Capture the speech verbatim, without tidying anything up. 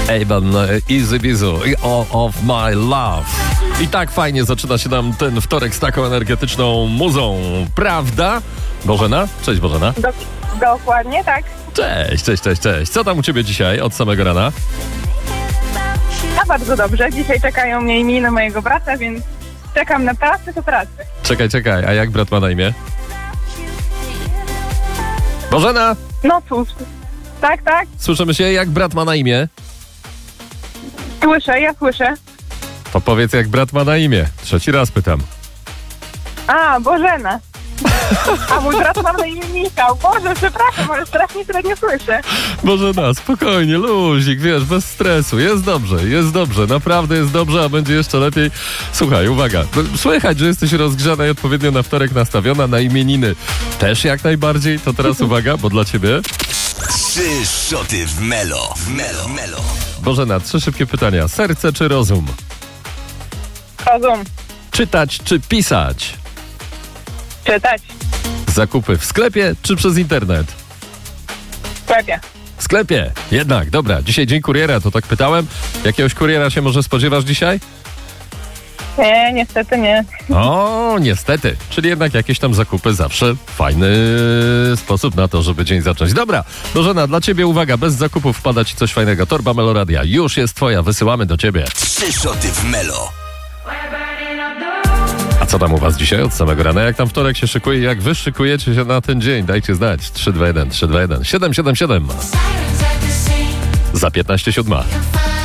Avon, Easy Bizu, All of My Love. I tak fajnie zaczyna się nam ten wtorek z taką energetyczną muzą, prawda? Bożena? Cześć Bożena. Do, dokładnie tak. Cześć, cześć, cześć, cześć. Co tam u ciebie dzisiaj od samego rana? A bardzo dobrze. Dzisiaj czekają mnie imieniny mojego brata, więc czekam na pracę do pracy. Czekaj, czekaj, a jak brat ma na imię? Bożena! No cóż. Tak, tak. Słyszymy się, jak brat ma na imię? Słyszę, ja słyszę. To powiedz, jak brat ma na imię. Trzeci raz pytam. A, Bożena. A mój brat ma na imię Michał. Boże, przepraszam, ale strasznie średnio słyszę. Bożena, spokojnie, luzik, wiesz, bez stresu. Jest dobrze, jest dobrze, naprawdę jest dobrze, a będzie jeszcze lepiej. Słuchaj, uwaga, słychać, że jesteś rozgrzana i odpowiednio na wtorek nastawiona, na imieniny też jak najbardziej. To teraz uwaga, bo dla ciebie... Trzy szoty w Melo. W Melo. Melo. Bożena, trzy szybkie pytania. Serce czy rozum? Rozum. Czytać czy pisać? Czytać. Zakupy w sklepie czy przez internet? W sklepie. W sklepie. Jednak, dobra. Dzisiaj dzień kuriera, to tak pytałem. Jakiegoś kuriera się może spodziewasz dzisiaj? Nie, niestety nie. O, niestety. Czyli jednak jakieś tam zakupy zawsze fajny sposób na to, żeby dzień zacząć. Dobra, Bożena, dla ciebie uwaga, bez zakupów wpada ci coś fajnego. Torba Meloradia już jest twoja, wysyłamy do ciebie. Trzy szoty w Melo. A co tam u was dzisiaj od samego rana? Jak tam wtorek się szykuje? Jak wy szykujecie się na ten dzień? Dajcie znać. trzy dwa jeden, trzy dwa jeden, siedem siedem siedem. Za piętnaście siódma.